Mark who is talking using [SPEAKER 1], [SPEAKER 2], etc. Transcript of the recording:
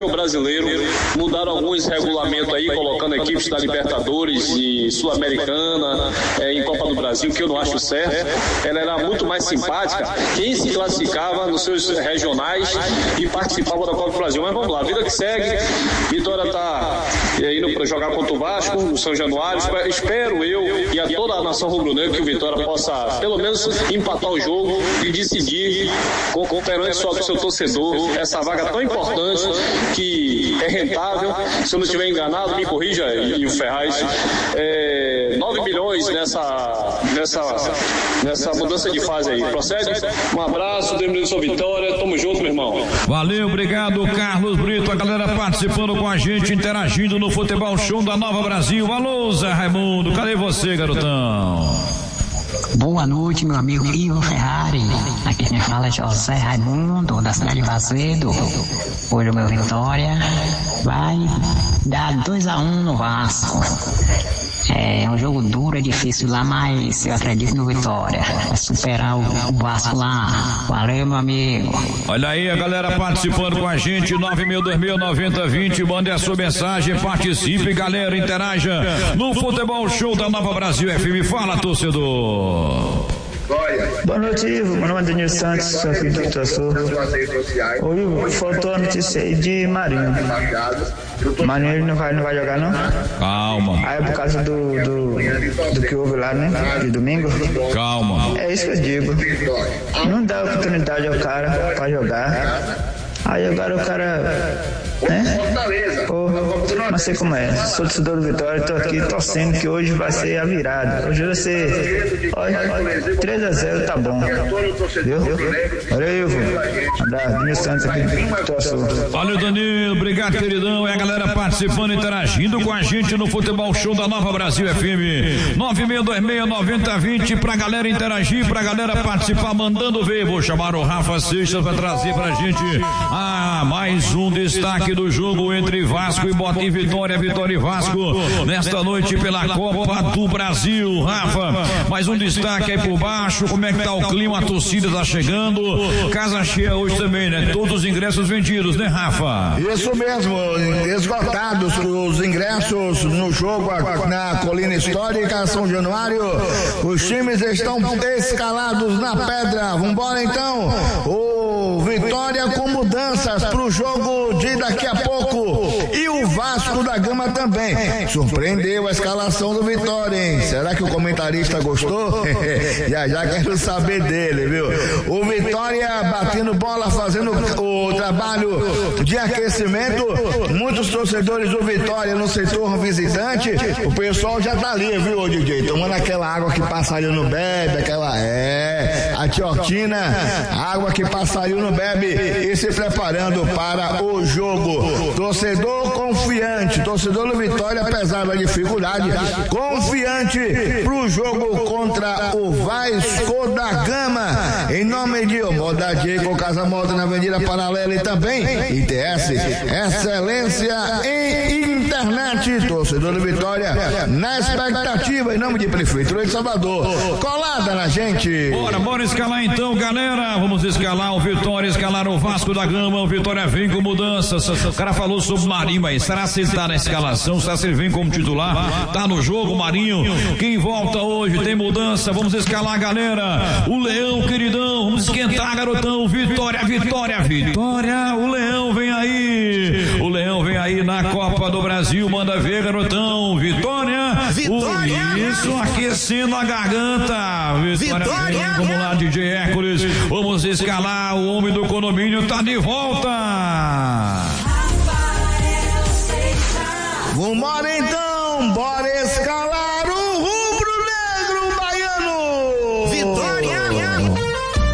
[SPEAKER 1] brasileiro, mudaram alguns regulamentos aí, colocando equipes da Libertadores e Sul-Americana em Copa do Brasil, que eu não acho certo. Ela era muito mais simpática quem se classificava nos seus regionais e participava da Copa do Brasil. Mas vamos lá, a vida que segue. Vitória está indo para jogar contra o Vasco no São Januário. Espero eu e a toda a nação rubro-negra que o Vitória possa pelo menos empatar o jogo e decidir perante o seu torcedor essa vaga tão importante, que é rentável. Se eu não estiver enganado, me corrija, e o Ferraz, 9 milhões nessa mudança de fase aí. Procede? Um abraço, Deus Vitória, tamo junto, meu irmão.
[SPEAKER 2] Valeu, obrigado, Carlos Brito, a galera participando com a gente, interagindo no Futebol Show da Nova Brasil. Alô, Zé Raimundo, cadê você, garotão?
[SPEAKER 3] Boa noite, meu amigo Ivo Ferrari. Aqui quem fala é José Raimundo, da cidade de Vazedo. Hoje o meu Vitória vai dar 2-1 no Vasco. É um jogo duro, é difícil lá, mas eu acredito no Vitória. Vai superar o Vasco lá. Valeu, meu amigo.
[SPEAKER 2] Olha aí a galera participando com a gente, 9.000-2020, mande a sua mensagem, participe, galera, interaja no Futebol Show da Nova Brasil FM. Fala, torcedor.
[SPEAKER 4] Boa noite, Ivo. Meu nome é Daniel Santos, sou filho do Vitor. Ô, Ivo, faltou a notícia aí de Marinho. Marinho ele não vai jogar, não?
[SPEAKER 2] Calma.
[SPEAKER 4] Aí é por causa do que houve lá, né? De domingo?
[SPEAKER 2] Calma.
[SPEAKER 4] É isso que eu digo. Não dá oportunidade ao cara pra jogar. Aí agora o cara, né? Pô, não sei como é. Sou torcedor do Vitória, tô aqui torcendo que hoje vai ser a virada. Hoje vai ser, olha, 3-0, tá bom. Viu? Valeu, Ivo. Abraço, Danilo Santos aqui, torço.
[SPEAKER 2] Valeu, Danilo, obrigado, queridão. É a galera participando, interagindo com a gente no Futebol Show da Nova Brasil FM. 9626-9020 pra galera interagir, pra galera participar, mandando ver. Vou chamar o Rafa Seixas pra trazer pra gente mais um destaque do jogo entre Vasco e Vitória, Vitória e Vasco, nesta noite pela Copa do Brasil. Rafa, mais um destaque aí por baixo, como é que tá o clima, a torcida tá chegando, casa cheia hoje também, né? Todos os ingressos vendidos, né, Rafa?
[SPEAKER 5] Isso mesmo, esgotados os ingressos no jogo na Colina Histórica, São Januário, os times estão escalados na pedra. Vambora então, o Vitória com mudanças pro jogo de daqui a pouco, e o Vasco da Gama também. Surpreendeu a escalação do Vitória, hein? Será que o comentarista gostou? já quero saber dele, viu? O Vitória batendo bola, fazendo o trabalho de aquecimento. Muitos torcedores do Vitória no setor visitante, o pessoal já tá ali, viu, DJ? Tomando aquela água que passarinho não bebe, a Tiortina, água que passarinho não bebe, e se preparando para o jogo. Torcedor confiante, torcedor do Vitória, apesar da dificuldade, confiante pro jogo contra o Vasco da Gama. Em nome de Moda Diego Casa Moda na Avenida Paralela, e também ITS, excelência em internet. Torcedor do Vitória na expectativa, em nome de Prefeitura de Salvador, colada na gente.
[SPEAKER 2] Bora escalar então, galera. Vamos escalar o Vitória, escalar o Vasco da Gama. O Vitória vem com mudanças. O cara falou sobre o Marinho aí. Será se ele tá na escalação? Será se ele vem como titular? Tá no jogo, Marinho. Quem volta hoje tem mudança. Vamos escalar, galera. O Leão, queridão. Vamos esquentar, garotão. Vitória. O Leão vem aí. O Leão vem aí na Copa do Brasil. Manda ver, garotão. Vitória. Isso, aquecendo a garganta. Vitória. Vamos lá, DJ Hércules. Vamos escalar. O homem do condomínio tá de volta.
[SPEAKER 5] Vambora então, bora